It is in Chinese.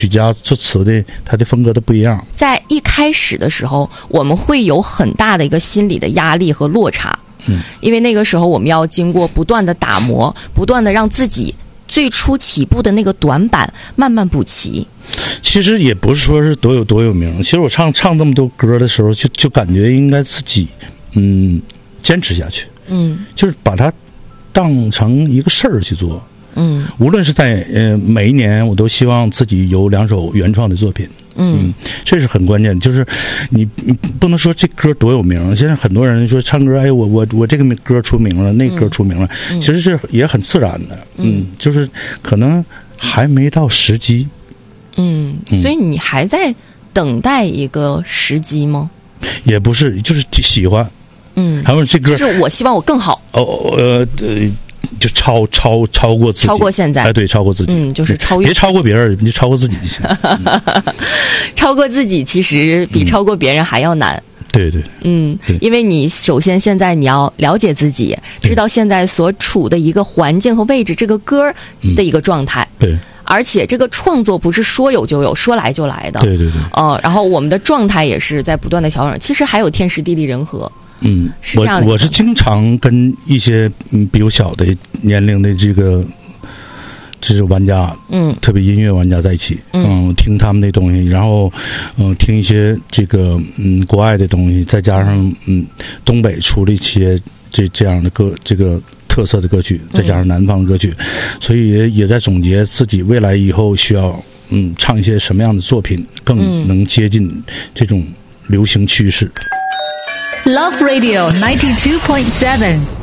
曲家作词的他的风格都不一样。 在一开始的时候，我们会有很大的一个心理的压力和落差，因为那个时候我们要经过不断的打磨，不断的让自己最初起步的那个短板慢慢补齐。 其实也不是说是多有名，其实我唱这么多歌的时候，就感觉应该自己坚持下去，就是把它当成一个事儿去做。无论是在每一年，我都希望自己有2首原创的作品。这是很关键，就是你不能说这歌多有名。现在很多人说唱歌，哎，我这个歌出名了，那歌出名了，其实是也很自然的。就是可能还没到时机。 所以你还在等待一个时机吗？ 也不是，就是喜欢。还有这歌， 就是我希望我更好。 就超过自己， 超过现在， 哎，对，超过自己， 就是超越， 别超过别人，你超过自己就行。 超过自己其实比超过别人还要难。 对， 因为你首先现在你要了解自己，知道现在所处的一个环境和位置，这个歌的一个状态。对。而且这个创作不是说有就有，说来就来的。对。然后我们的状态也是在不断的调整，其实还有天时地利人和。是这样的。我是经常跟一些比我小的年龄的这是玩家，特别音乐玩家在一起，听他们的东西，然后听一些这个国外的东西，再加上东北出了一些这样的歌，这个特色的歌曲，再加上南方的歌曲，所以也在总结自己未来以后需要唱一些什么样的作品，更能接近这种流行趋势。 Love Radio 92.7